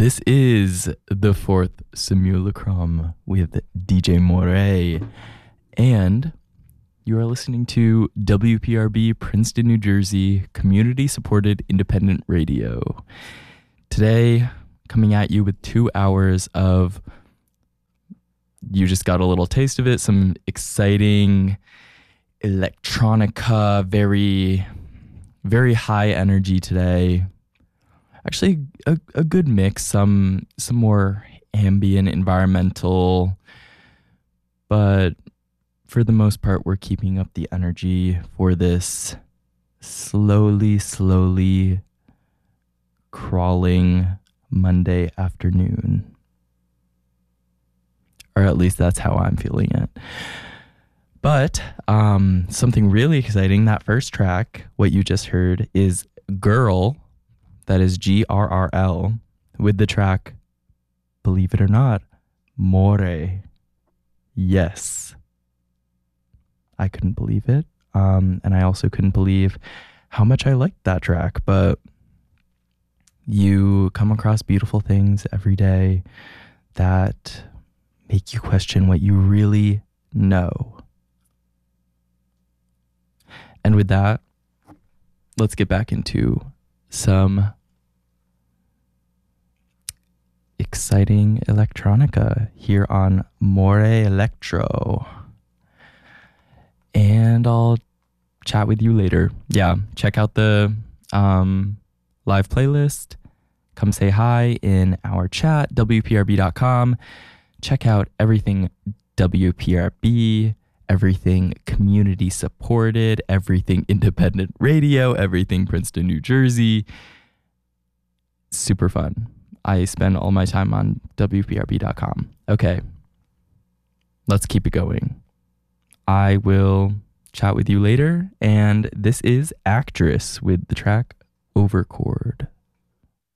This is the fourth simulacrum with DJ Moray, and you are listening to WPRB Princeton, New Jersey, community-supported independent radio. Today, coming at you with 2 hours of, you just got a little taste of it, some exciting electronica, very, very high energy today. Actually, a good mix, some more ambient, environmental, but for the most part, we're keeping up the energy for this slowly crawling Monday afternoon. Or at least that's how I'm feeling it. But something really exciting, that first track, what you just heard, is Girl. That is GRRL with the track, believe it or not, More. Yes. I couldn't believe it. And I also couldn't believe how much I liked that track. But you come across beautiful things every day that make you question what you really know. And with that, let's get back into some exciting electronica here on More Electro. And I'll chat with you later. Yeah, check out the live playlist. Come say hi in our chat, WPRB.com. Check out everything WPRB, everything community supported, everything independent radio, everything Princeton, New Jersey. Super fun. I spend all my time on WPRB.com. Okay, let's keep it going. I will chat with you later, and this is Actress with the track Overchord.